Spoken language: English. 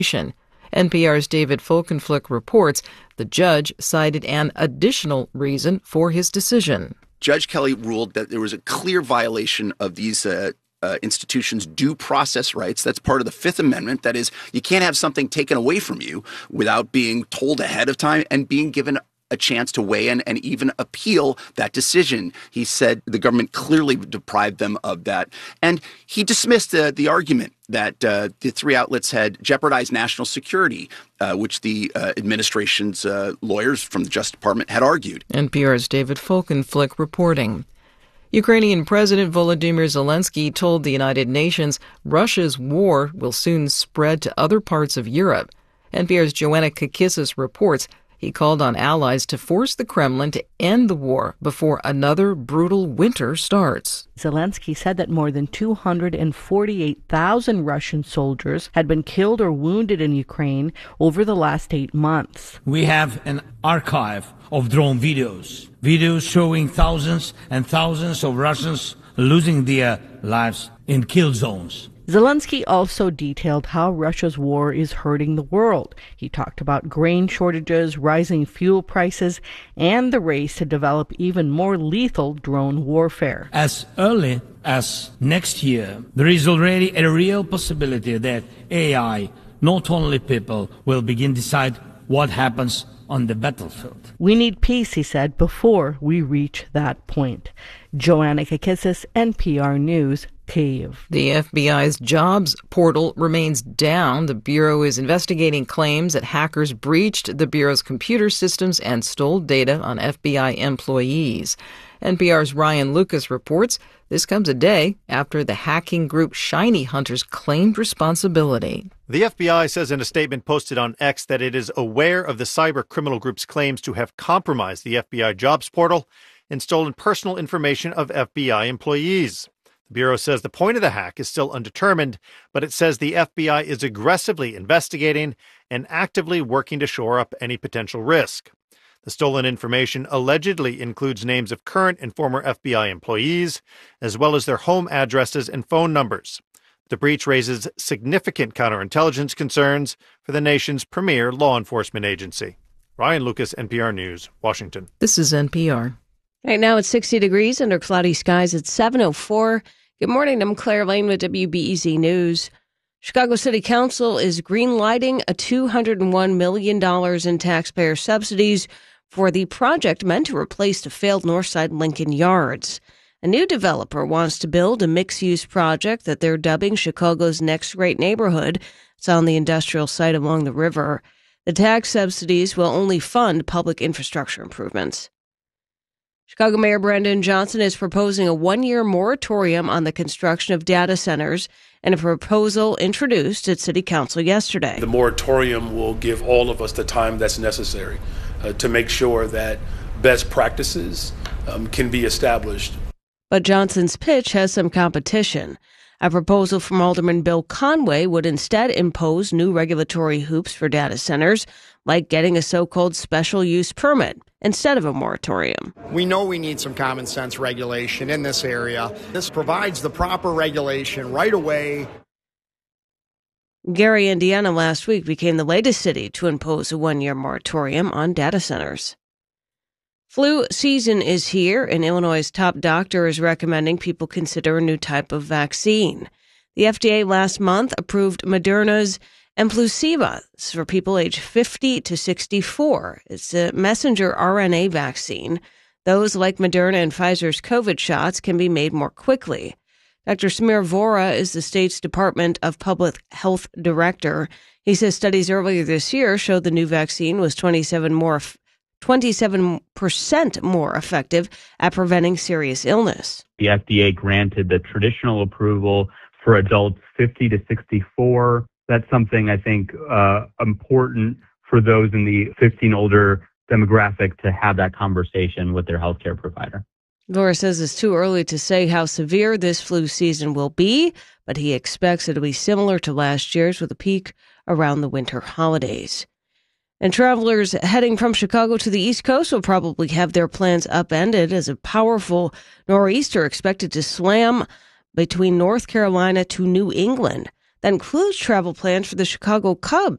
NPR's David Folkenflik reports the judge cited an additional reason for his decision. Judge Kelly ruled that there was a clear violation of these institutions' due process rights. That's part of the Fifth Amendment. That is, you can't have something taken away from you without being told ahead of time and being given a chance to weigh in and even appeal that decision. He said the government clearly deprived them of that. And he dismissed the argument that the three outlets had jeopardized national security, which the administration's lawyers from the Justice Department had argued. NPR's David Folkenflik reporting. Ukrainian President Volodymyr Zelensky told the United Nations Russia's war will soon spread to other parts of Europe. NPR's Joanna Kakissis reports he called on allies to force the Kremlin to end the war before another brutal winter starts. Zelensky said that more than 248,000 Russian soldiers had been killed or wounded in Ukraine over the last 8 months. We have an archive of drone videos showing thousands and thousands of Russians losing their lives in kill zones. Zelensky also detailed how Russia's war is hurting the world. He talked about grain shortages, rising fuel prices, and the race to develop even more lethal drone warfare. As early as next year, there is already a real possibility that AI, not only people, will begin to decide what happens on the battlefield. We need peace, he said, before we reach that point. Joanna Kakissis, NPR News, Kyiv. The FBI's jobs portal remains down. The Bureau is investigating claims that hackers breached the Bureau's computer systems and stole data on FBI employees. NPR's Ryan Lucas reports this comes a day after the hacking group Shiny Hunters claimed responsibility. The FBI says in a statement posted on X that it is aware of the cyber criminal group's claims to have compromised the FBI jobs portal and stolen personal information of FBI employees. The Bureau says the point of the hack is still undetermined, but it says the FBI is aggressively investigating and actively working to shore up any potential risk. The stolen information allegedly includes names of current and former FBI employees, as well as their home addresses and phone numbers. The breach raises significant counterintelligence concerns for the nation's premier law enforcement agency. Ryan Lucas, NPR News, Washington. This is NPR. Right now it's 60 degrees under cloudy skies at 7:04. Good morning. I'm Claire Lane with WBEZ News. Chicago City Council is greenlighting a $201 million in taxpayer subsidies for the project meant to replace the failed Northside Lincoln Yards. A new developer wants to build a mixed-use project that they're dubbing Chicago's next great neighborhood. It's on the industrial site along the river. The tax subsidies will only fund public infrastructure improvements. Chicago Mayor Brandon Johnson is proposing a one-year moratorium on the construction of data centers in a proposal introduced at City Council yesterday. The moratorium will give all of us the time that's necessary to make sure that best practices can be established. But Johnson's pitch has some competition. A proposal from Alderman Bill Conway would instead impose new regulatory hoops for data centers, like getting a so-called special use permit instead of a moratorium. We know we need some common sense regulation in this area. This provides the proper regulation right away. Gary, Indiana last week became the latest city to impose a one-year moratorium on data centers. Flu season is here, and Illinois' top doctor is recommending people consider a new type of vaccine. The FDA last month approved Moderna's Empluceva for people aged 50 to 64. It's a messenger RNA vaccine. Those, like Moderna and Pfizer's COVID shots, can be made more quickly. Dr. Samir Vora is the state's Department of Public Health director. He says studies earlier this year showed the new vaccine was 27% more effective at preventing serious illness. The FDA granted the traditional approval for adults 50 to 64. That's something I think important for those in the 15 older demographic to have that conversation with their healthcare provider. Vora says it's too early to say how severe this flu season will be, but he expects it'll be similar to last year's with a peak around the winter holidays. And travelers heading from Chicago to the East Coast will probably have their plans upended as a powerful nor'easter expected to slam between North Carolina to New England. That includes travel plans for the Chicago Cubs.